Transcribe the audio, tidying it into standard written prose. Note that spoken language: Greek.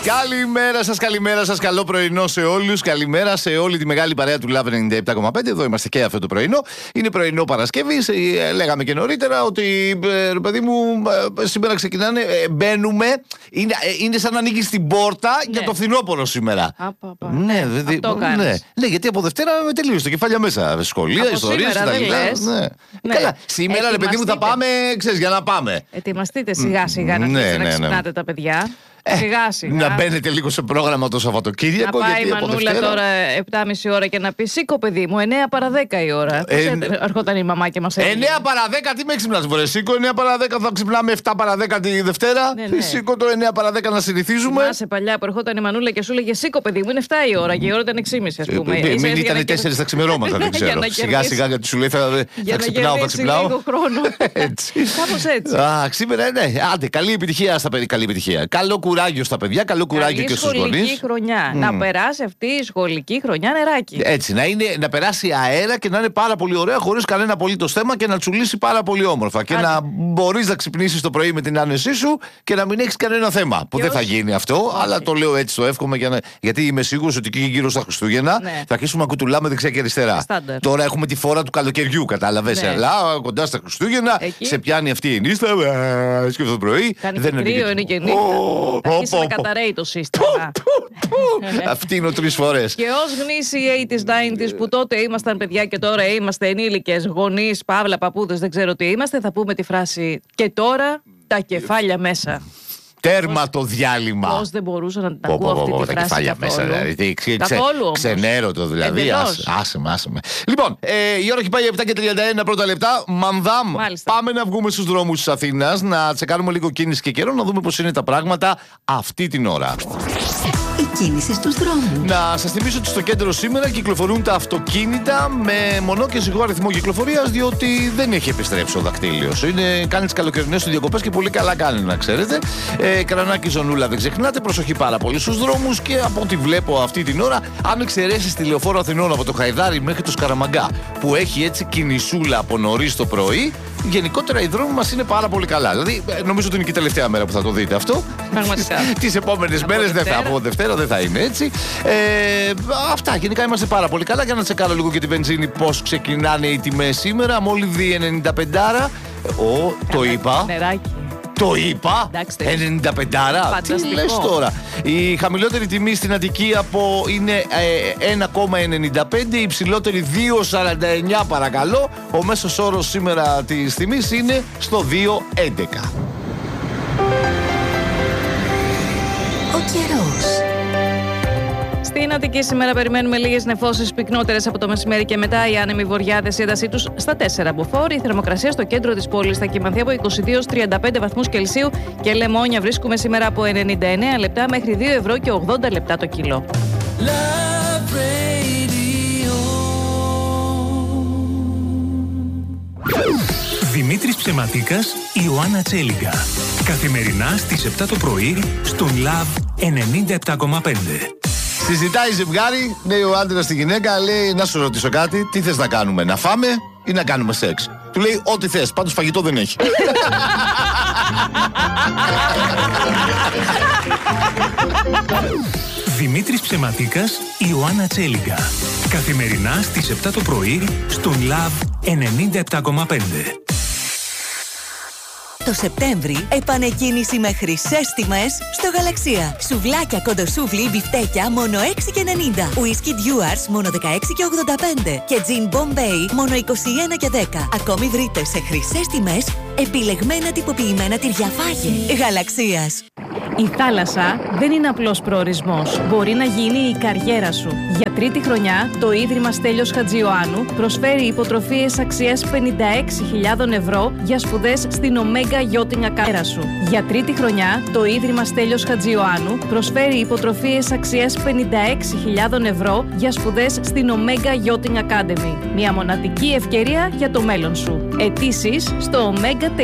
Καλημέρα σας, καλό πρωινό σε όλους. Καλημέρα σε όλη τη μεγάλη παρέα του Love 97,5. Εδώ είμαστε και αυτό το πρωινό. Είναι πρωινό Παρασκευής. Λέγαμε και νωρίτερα ότι, ρε παιδί μου, σήμερα ξεκινάνε, μπαίνουμε. Είναι σαν να ανοίγεις την πόρτα για το φθινόπωρο σήμερα. Ναι, γιατί από Δευτέρα τελείωσε το κεφάλια μέσα. Σχολεία, ιστορίες κτλ. Καλά, σήμερα, ρε παιδί μου, θα πάμε, ξέρεις, για να πάμε. Ετοιμαστείτε σιγά-σιγά να ξυπνάτε τα παιδιά. Σιγά-σιγά. Να μπαίνετε λίγο σε πρόγραμμα το Σαββατοκύριακο. Να πάει η Μανούλα τώρα 7.30 ώρα και να πει: σήκω, παιδί μου, 9 παρα 10 η ώρα. Ερχόταν η μαμά και μας έλεγε: 9 παρα 10, τι με ξυπνάς, βρε? Σήκω 9 παρα 10, θα ξυπνάμε 7 παρα 10 τη Δευτέρα. Σήκω το 9 παρα 10 να συνηθίζουμε. Θυμάσαι παλιά που ερχόταν η Μανούλα και σου έλεγε: σήκω, παιδί μου, είναι 7 η ώρα και η ώρα ήταν 6.30, ας πούμε. Μην ήταν 4 τα ξημερώματα, δεν ξέρω. Σιγά-σιγά γιατί σου λέει θα ξυπνάω, θα ξυπνάω. Κάπως έτσι. Σήμερα, άντε, καλή επιτυχία στα παιδιά. Καλή επιτυχία. Καλό κουράγιο στα παιδιά, καλό κουράγιο και στους γονείς. Σχολική χρονιά. Να περάσει αυτή η σχολική χρονιά νεράκι. Έτσι, να περάσει αέρα και να είναι πάρα πολύ ωραία, χωρίς κανένα απολύτως θέμα και να τσουλήσει πάρα πολύ όμορφα. Και να μπορείς να ξυπνήσεις το πρωί με την άνεσή σου και να μην έχεις κανένα θέμα. Που δεν θα γίνει αυτό, αλλά το λέω έτσι, το εύχομαι γιατί είμαι σίγουρος ότι εκεί γύρω στα Χριστούγεννα θα αρχίσουμε να κουτουλάμε δεξιά και αριστερά. Τώρα έχουμε τη φόρα του καλοκαιριού, κατάλαβες. Αλλά κοντά στα Χριστούγεννα σε πιάνει αυτή η νύστα. Και αυτό το πρωί. Κάνει κρύο, είναι και νύχτα. Να καταραίει το σύστημα. Αυτή είναι 3 φορές. Και ως γνήσιοι 80s, 90s που τότε ήμασταν παιδιά και τώρα είμαστε ενήλικες, γονείς, παύλα, παππούδες, δεν ξέρω τι είμαστε, θα πούμε τη φράση «και τώρα τα κεφάλια μέσα». Τέρμα το διάλειμμα. Πώς δεν μπορούσα να την ακούω αυτή τη φράση. Τα κεφάλια μέσα, δηλαδή. Ξενέρωτο δηλαδή. Άσε με. Λοιπόν, η ώρα έχει πάει 7 και 31 πρώτα λεπτά. Μανδάμ, πάμε να βγούμε στους δρόμους της Αθήνας, να τσεκάρουμε λίγο κίνηση και καιρό, να δούμε πώς είναι τα πράγματα αυτή την ώρα. Η κίνηση στους δρόμους. Να σας θυμίσω ότι στο κέντρο σήμερα κυκλοφορούν τα αυτοκίνητα με μονό και ζυγό αριθμό κυκλοφορίας, διότι δεν έχει επιστρέψει ο δακτύλιος. Κάνει τις καλοκαιρινές του διακοπές και πολύ καλά κάνει, να ξέρετε. Κρανάκι ζωνούλα δεν ξεχνάτε. Προσοχή πάρα πολύ στους δρόμους και από ό,τι βλέπω αυτή την ώρα, αν εξαιρέσεις τη Λεωφόρο Αθηνών από το Χαϊδάρι μέχρι το Σκαραμαγκά, που έχει έτσι κινησούλα από νωρίς το πρωί, γενικότερα οι δρόμοι μας είναι πάρα πολύ καλά. Δηλαδή, νομίζω ότι είναι και η τελευταία μέρα που θα το δείτε αυτό. Πραγματικά. Τις επόμενες μέρες δεν θα, από Δευτέρα δεν θα είναι έτσι. Αυτά. Γενικά είμαστε πάρα πολύ καλά. Για να τσεκάρω λίγο και τη βενζίνη πώς ξεκινάνε οι τιμές σήμερα. Μόλιδη 95. Το είπα. Νεράκι. Το είπα, 95. Τι λες τώρα. Η χαμηλότερη τιμή στην Αττική είναι 1,95, η υψηλότερη 2,49 παρακαλώ. Ο μέσος όρος σήμερα της τιμής είναι στο 2,11. Ο καιρός. Στην Αττική σήμερα περιμένουμε λίγες νεφώσεις πυκνότερες από το μεσημέρι και μετά. Οι άνεμοι βορειάδες, η έντασή τους στα 4 μποφόρ. Η θερμοκρασία στο κέντρο της πόλης θα κυμανθεί από 22 35 βαθμούς Κελσίου και λεμόνια βρίσκουμε σήμερα από 99 λεπτά μέχρι 2 ευρώ και 80 λεπτά το κιλό. Δημήτρης Ψεματίκας, Ιωάννα Τσέλιγκα. Καθημερινά στις 7 το πρωί στον Love 97,5. Συζητάει ζευγάρι, λέει ο άντρας στη γυναίκα, λέει να σου ρωτήσω κάτι, τι θες να κάνουμε, να φάμε ή να κάνουμε σεξ? Του λέει ό,τι θες, πάντως φαγητό δεν έχει. Δημήτρης Ψεματίκας, Ιωάννα Τσέλιγκα. Καθημερινά στις 7 το πρωί στον Love 97,5. Το Σεπτέμβρη επανεκκίνηση με χρυσές τιμές στο Γαλαξία. Σουβλάκια κοντοσούβλι μπιφτέκια μόνο 6,90. Whisky Dewars μόνο 16,85. Και Gin Bombay μόνο 21 και 10. Ακόμη βρείτε σε χρυσές τιμές επιλεγμένα τυποποιημένα τυριά φάγε. Γαλαξίας. Η θάλασσα δεν είναι απλός προορισμός. Μπορεί να γίνει η καριέρα σου. Για τρίτη χρονιά, το Ίδρυμα Στέλιος Χατζιωάννου προσφέρει υποτροφίες αξίας 56.000 ευρώ για σπουδές στην Omega Yachting Academy σου. Για τρίτη χρονιά, το Ίδρυμα Στέλιος Χατζιωάννου προσφέρει υποτροφίες αξίας 56.000 ευρώ για σπουδές στην Omega Yachting Academy. Μια μοναδική ευκαιρία για το μέλλον σου. Αιτήσεις στο omega.gr.